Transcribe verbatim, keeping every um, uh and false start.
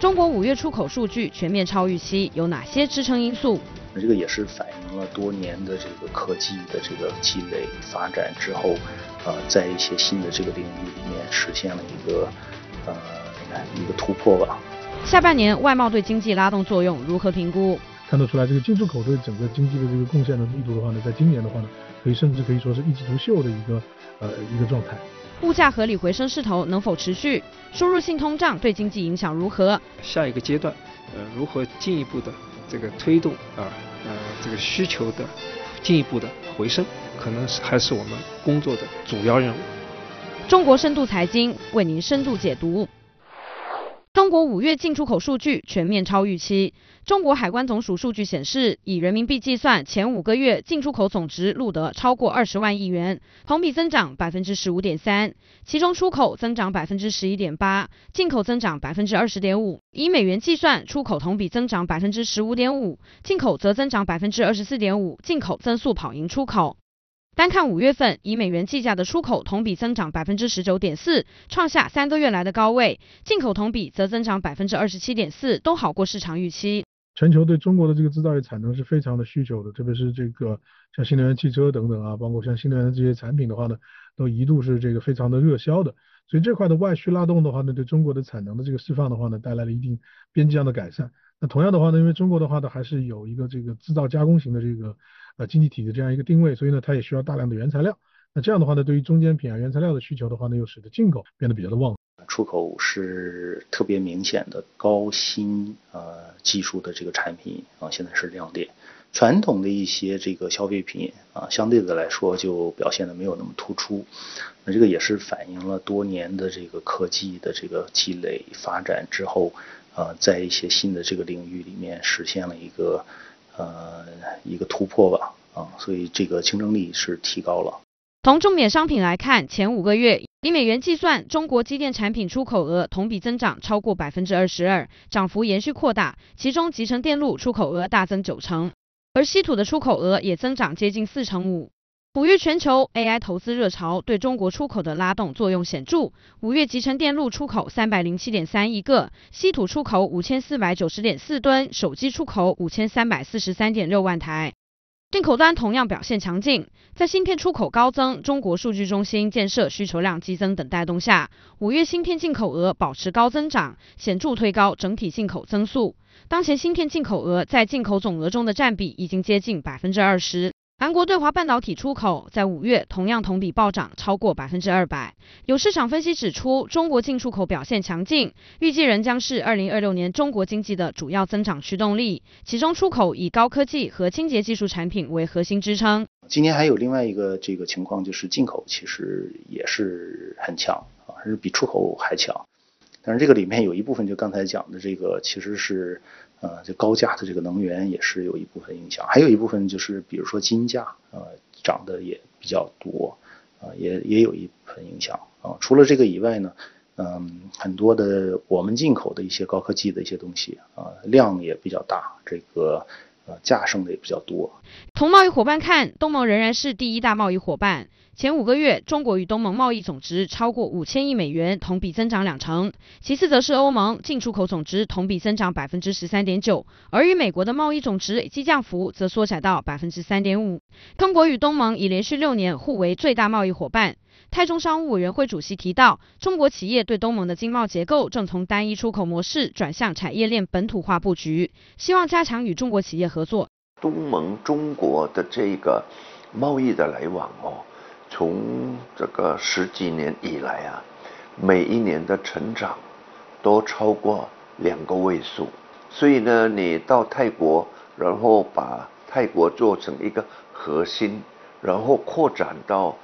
中国五月出口数据全面超预期，有哪些支撑因素？ 这个也是反映了多年的这个科技的这个积累发展之后，呃，在一些新的这个领域里面实现了一个呃一个突破吧。 下半年外贸对经济拉动作用如何评估？ 看得出来，这个进出口对整个经济的这个贡献的力度的话呢，在今年的话呢，可以甚至可以说是一枝独秀的一个呃一个状态。 物价合理回升势头能否持续？输入性通胀对经济影响如何？ 下一个阶段，呃，如何进一步的这个推动啊呃这个需求的进一步的回升，可能是还是我们工作的主要任务。 中国深度财经为您深度解读。中国五月进出口数据全面超预期。中国海关总署数据显示，以人民币计算，前五个月进出口总值录得超过二十万亿元，同比增长百分之十五点三，其中出口增长百分之十一点八，进口增长百分之二十点五。以美元计算，出口同比增长百分之十五点五，进口则增长百分之二十四点五，进口增速跑赢出口。单看五月份，以美元计价的出口同比增长百分之十九点四，创下三个月来的高位；进口同比则增长百分之二十七点四，都好过市场预期。 全球对中国的这个制造业产能是非常的需求的，特别是这个像新能源汽车等等啊，包括像新能源这些产品的话呢，都一度是这个非常的热销的。所以这块的外需拉动的话呢，对中国的产能的这个释放的话呢，带来了一定边际上的改善。那同样的话呢，因为中国的话呢，还是有一个这个制造加工型的这个呃经济体的这样一个定位，所以呢，它也需要大量的原材料。那这样的话呢，对于中间品啊原材料的需求的话呢，又使得进口变得比较的旺。 出口是特别明显的高新呃技术的这个产品啊，现在是亮点。传统的一些这个消费品啊，相对的来说就表现的没有那么突出。那这个也是反映了多年的这个科技的这个积累发展之后，呃，在一些新的这个领域里面实现了一个呃一个突破吧啊，所以这个竞争力是提高了。 从重点商品来看，前五个月以美元计算，中国机电产品出口额同比增长超过百分之二十二，涨幅延续扩大，其中集成电路出口额大增九成，而稀土的出口额也增长接近四成五。五月全球 A I 投资热潮对中国出口的拉动作用显著，五月集成电路出口三百零七点三亿个，稀土出口五千四百九十点四吨，手机出口五千三百四十三点六万台。进口端同样表现强劲，在芯片出口高增、中国数据中心建设需求量激增等带动下，五月芯片进口额保持高增长，显著推高整体进口增速。当前芯片进口额在进口总额中的占比已经接近百分之二十。韩国对华半导体出口在五月同样同比暴涨超过百分之二百。有市场分析指出，中国进出口表现强劲，预计仍将是二零二六年中国经济的主要增长驱动力。其中出口以高科技和清洁技术产品为核心支撑。 今年还有另外一个这个情况，就是进口其实也是很强啊，是比出口还强。但是这个里面有一部分就刚才讲的这个其实是呃就高价的这个能源也是有一部分影响，还有一部分就是比如说金价呃涨得也比较多啊、呃，也也有一部分影响啊。除了这个以外呢，嗯，很多的我们进口的一些高科技的一些东西啊、呃，量也比较大，这个呃价升的也比较多。 从贸易伙伴看，东盟仍然是第一大贸易伙伴。前五个月，中国与东盟贸易总值超过五千亿美元，同比增长两成。其次则是欧盟，进出口总值同比增长百分之十三点九，而与美国的贸易总值激降幅则缩小到百分之三点五。中国与东盟已连续六年互为最大贸易伙伴。泰中商务委员会主席提到，中国企业对东盟的经贸结构正从单一出口模式转向产业链本土化布局，希望加强与中国企业合作。 东盟中国的这个贸易的来往哦，从这个十几年以来啊，每一年的成长都超过两个位数。所以呢，你到泰国，然后把泰国做成一个核心，然后扩展到